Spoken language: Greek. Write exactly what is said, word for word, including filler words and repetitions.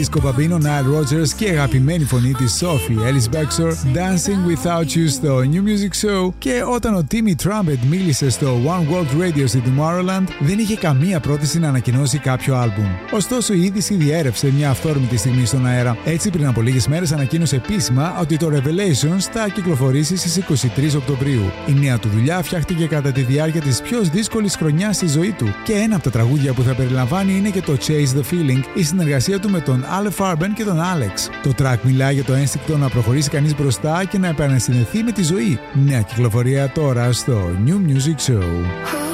Disco Bambino, Nile Rodgers και η αγαπημένη φωνή της Sophie Ellis Bextor, Dancing Without You στο New Music Show. Και όταν ο Timmy Trumpet μίλησε στο One World Radio στη Tomorrowland, δεν είχε καμία πρόθεση να ανακοινώσει κάποιο άλμπουμ. Ωστόσο, η είδηση διέρευσε μια αυθόρμητη στιγμή στον αέρα. Έτσι, πριν από λίγες μέρες ανακοίνωσε επίσημα ότι το Revelations θα κυκλοφορήσει στις είκοσι τρεις Οκτωβρίου. Η νέα του δουλειά φτιάχτηκε κατά τη διάρκεια της πιο δύσκολης χρονιάς στη ζωή του. Και ένα από τα τραγούδια που θα περιλαμβάνει είναι και το Chase the Feeling, η συνεργασία του με τον Ale Farben και τον Alex. Το track μιλάει για το ένστικτο να προχωρήσει κανείς μπροστά και να επανασυνδεθεί με τη ζωή. Νέα κυκλοφορία τώρα στο New Music Show.